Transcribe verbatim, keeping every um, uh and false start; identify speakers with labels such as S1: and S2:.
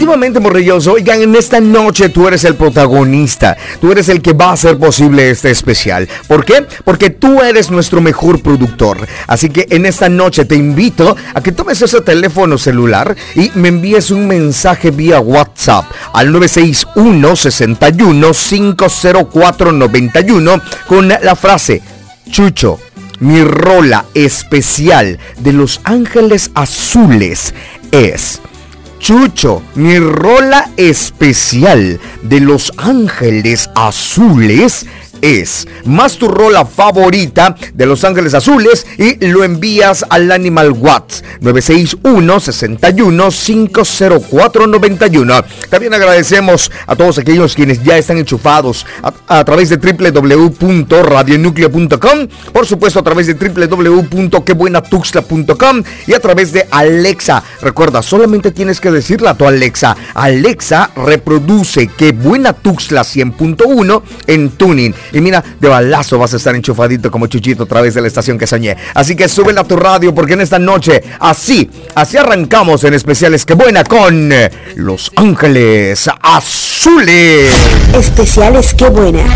S1: Efectivamente, Morrilloso. Oigan, en esta noche tú eres el protagonista. Tú eres el que va a hacer posible este especial. ¿Por qué? Porque tú eres nuestro mejor productor. Así que en esta noche te invito a que tomes ese teléfono celular y me envíes un mensaje vía WhatsApp al nueve seis uno, seis uno, cinco cero cuatro nueve uno con la frase: Chucho, mi rola especial de Los Ángeles Azules es... Chucho, mi rola especial de Los Ángeles Azules es, más tu rola favorita de Los Ángeles Azules, y lo envías al Animal Watts nueve seis uno, seis uno, cinco cero cuatro nueve uno. También agradecemos a todos aquellos quienes ya están enchufados a, a través de doble u doble u doble u punto radio núcleo punto com, por supuesto a través de doble u doble u doble u punto que buena tuxtla punto com y a través de Alexa. Recuerda, solamente tienes que decirle a tu Alexa: Alexa, reproduce Que Buena Tuxtla cien punto uno en Tuning. Y mira, de balazo vas a estar enchufadito como Chuchito a través de la estación que soñé. Así que súbela a tu radio, porque en esta noche, así, así arrancamos en especiales Que Buena con Los Ángeles Azules.
S2: Especiales Que Buena.